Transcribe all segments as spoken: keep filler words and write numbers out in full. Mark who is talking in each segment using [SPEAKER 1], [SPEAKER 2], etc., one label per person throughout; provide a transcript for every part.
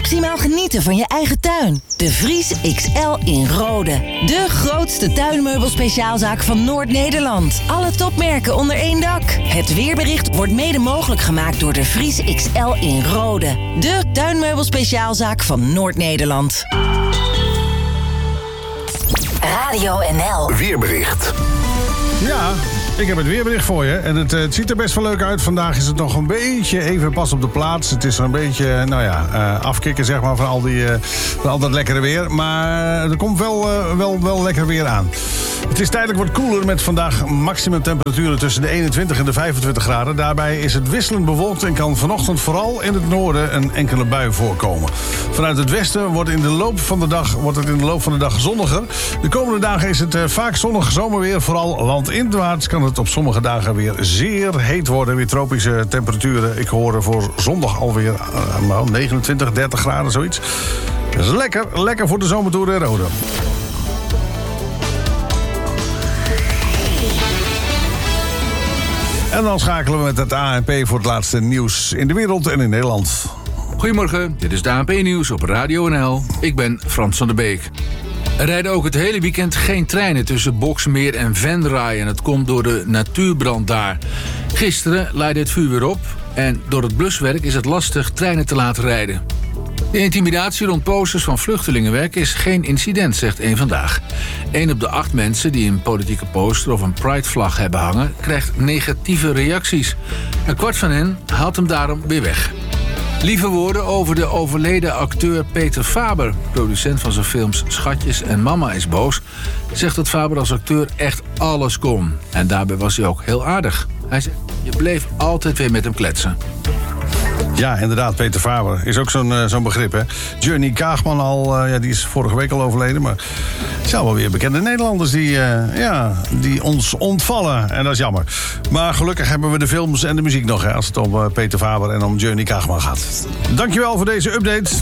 [SPEAKER 1] maximaal genieten van je eigen tuin. De Vries X L in Rode. De grootste tuinmeubelspeciaalzaak van Noord-Nederland. Alle topmerken onder één dak. Het weerbericht wordt mede mogelijk gemaakt door de Vries X L in Rode. De tuinmeubelspeciaalzaak van Noord-Nederland. Radio N L.
[SPEAKER 2] Weerbericht.
[SPEAKER 3] Ja, ik heb het weerbericht voor je. En het, het ziet er best wel leuk uit. Vandaag is het nog een beetje even pas op de plaats. Het is er een beetje, nou ja, uh, afkicken zeg maar van al, die, uh, van al dat lekkere weer. Maar er komt wel, uh, wel, wel lekker weer aan. Het is tijdelijk wat koeler met vandaag maximumtemperaturen tussen de eenentwintig en de vijfentwintig graden. Daarbij is het wisselend bewolkt en kan vanochtend vooral in het noorden een enkele bui voorkomen. Vanuit het westen wordt, in de loop van de dag, wordt het in de loop van de dag zonniger. De komende dagen is het uh, vaak zonnig zomerweer. Vooral landinwaarts kan het op sommige dagen weer zeer heet worden. Weer tropische temperaturen. Ik hoor voor zondag alweer uh, negenentwintig, dertig graden, zoiets. Dat is lekker, lekker voor de zomertour in Rode. En dan schakelen we met het A N P voor het laatste nieuws in de wereld en in Nederland.
[SPEAKER 4] Goedemorgen, dit is het A N P-nieuws op Radio N L. Ik ben Frans van der Beek. Er rijden ook het hele weekend geen treinen tussen Boxmeer en Venray. En het komt door de natuurbrand daar. Gisteren leidde het vuur weer op. En door het bluswerk is het lastig treinen te laten rijden. De intimidatie rond posters van vluchtelingenwerk is geen incident, zegt één Vandaag. Eén op de acht mensen die een politieke poster of een Pride-vlag hebben hangen, krijgt negatieve reacties. Een kwart van hen haalt hem daarom weer weg. Lieve woorden over de overleden acteur Peter Faber. Producent van zijn films Schatjes en Mama is boos, zegt dat Faber als acteur echt alles kon. En daarbij was hij ook heel aardig. Hij zegt, je bleef altijd weer met hem kletsen.
[SPEAKER 3] Ja, inderdaad, Peter Faber is ook zo'n, uh, zo'n begrip, hè. Johnny Kaagman al, uh, ja, die is vorige week al overleden, maar het zijn wel weer bekende Nederlanders die, uh, ja, die ons ontvallen. En dat is jammer. Maar gelukkig hebben we de films en de muziek nog, hè, als het om uh, Peter Faber en om Johnny Kaagman gaat. Dankjewel voor deze update.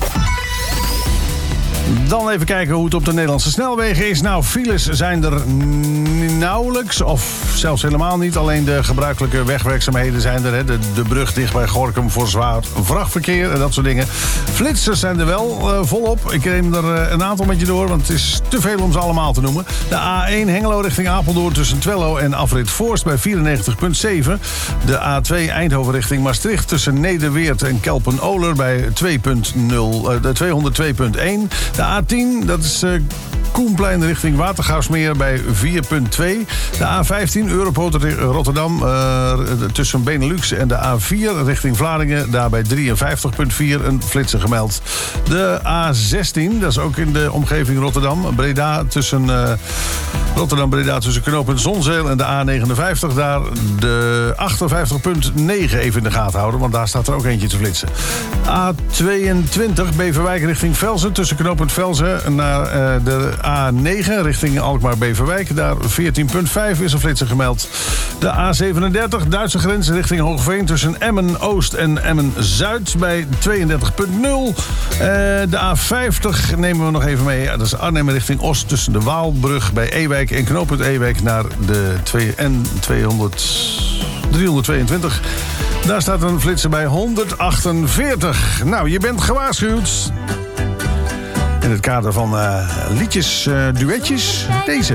[SPEAKER 3] Dan even kijken hoe het op de Nederlandse snelwegen is. Nou, files zijn er nauwelijks, of zelfs helemaal niet. Alleen de gebruikelijke wegwerkzaamheden zijn er. Hè. De, de brug dicht bij Gorinchem voor zwaar vrachtverkeer en dat soort dingen. Flitsers zijn er wel uh, volop. Ik neem er uh, een aantal met je door, want het is te veel om ze allemaal te noemen. De A één Hengelo richting Apeldoorn tussen Twello en afrit Voorst bij vierennegentig komma zeven. De A twee Eindhoven richting Maastricht tussen Nederweert en Kelpen-Oler bij twee punt nul, uh, tweehonderdtwee komma één. De A tien, dat is uh, Koenplein richting Watergraafsmeer bij vier punt twee. De A vijftien Europoort Rotterdam uh, tussen Benelux en de A vier richting Vlaardingen. Daar bij drieënvijftig komma vier een flitser gemeld. De A zestien, dat is ook in de omgeving Rotterdam. Breda tussen uh, Rotterdam-Breda tussen knooppunt Zonzeel en de A negenenvijftig. Daar de achtenvijftig komma negen even in de gaten houden, want daar staat er ook eentje te flitsen. A tweeëntwintig Beverwijk richting Velzen tussen knooppunt Velzen naar uh, de A negen richting Alkmaar-Beverwijk. Daar veertien komma vijf is een flitser gemeld. De A zevenendertig Duitse grens richting Hoogveen tussen Emmen-Oost en Emmen-Zuid bij tweeëndertig komma nul. Uh, de A vijftig nemen we nog even mee. Dat is Arnhem richting Oost tussen de Waalbrug bij Ewijk en knooppunt Ewijk naar de N tweehonderd, driehonderdtweeëntwintig. Daar staat een flitser bij honderdachtenveertig. Nou, je bent gewaarschuwd. In het kader van uh, liedjes, uh, duetjes, deze.